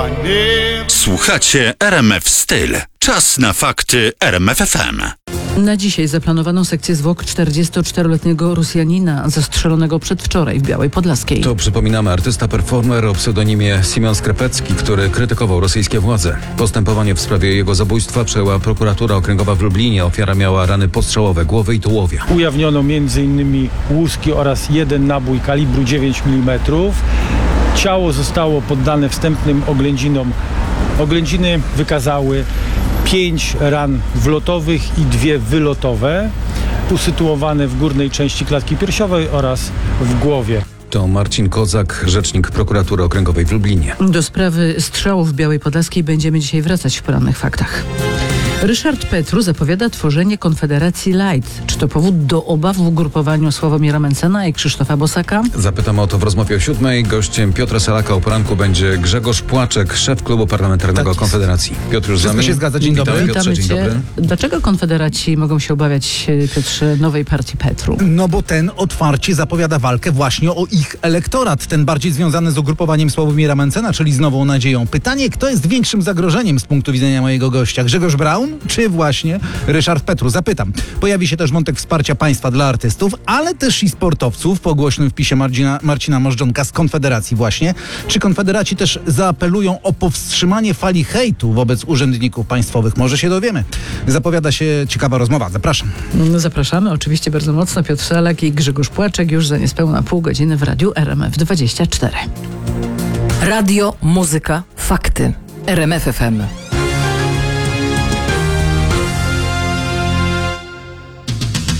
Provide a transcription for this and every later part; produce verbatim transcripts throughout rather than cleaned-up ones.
Słuchacie R M F Styl. Czas na fakty R M F F M. Na dzisiaj zaplanowano sekcję zwłok czterdziestoczteroletniego Rosjanina zastrzelonego przedwczoraj w Białej Podlaskiej. To, przypominamy, artysta performer o pseudonimie Simeon Skrepecki, który krytykował rosyjskie władze. Postępowanie w sprawie jego zabójstwa przejęła prokuratura okręgowa w Lublinie. Ofiara miała rany postrzałowe głowy i tułowia. Ujawniono m.in. łuski oraz jeden nabój kalibru dziewięć milimetrów. Ciało zostało poddane wstępnym oględzinom. Oględziny wykazały pięć ran wlotowych i dwie wylotowe, usytuowane w górnej części klatki piersiowej oraz w głowie. To Marcin Kozak, rzecznik prokuratury okręgowej w Lublinie. Do sprawy strzałów w Białej Podlaskiej będziemy dzisiaj wracać w porannych faktach. Ryszard Petru zapowiada tworzenie Konfederacji Light. Czy to powód do obaw w ugrupowaniu Sławomira Mencena i Krzysztofa Bosaka? Zapytamy o to w rozmowie o siódmej. Gościem Piotra Salaka o poranku będzie Grzegorz Płaczek, szef klubu parlamentarnego Tak. Konfederacji. Piotr już z Wszystko nami. się zgadza. Dzień dobry. Witamy, Piotrze, Witamy dzień cię. dobry. Dlaczego konfederaci mogą się obawiać, Piotrze, nowej partii Petru? No bo ten otwarcie zapowiada walkę właśnie o ich elektorat, ten bardziej związany z ugrupowaniem Sławomira Mencena, czyli z Nową Nadzieją. Pytanie, kto jest większym zagrożeniem z punktu widzenia mojego gościa? Grzegorz Braun, czy właśnie Ryszard Petru? Zapytam. Pojawi się też wątek wsparcia państwa dla artystów, ale też i sportowców po głośnym wpisie Marcina, Marcina Możdżonka z Konfederacji właśnie. Czy konfederaci też zaapelują o powstrzymanie fali hejtu wobec urzędników państwowych? Może się dowiemy. Zapowiada się ciekawa rozmowa. Zapraszam. No, zapraszamy oczywiście bardzo mocno. Piotr Salak i Grzegorz Płaczek już za niespełna pół godziny w radiu R M F dwadzieścia cztery. Radio, muzyka, fakty. R M F F M.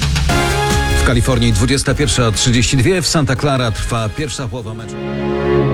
W Kalifornii dwudziesta pierwsza trzydzieści dwa, w Santa Clara trwa pierwsza połowa meczu.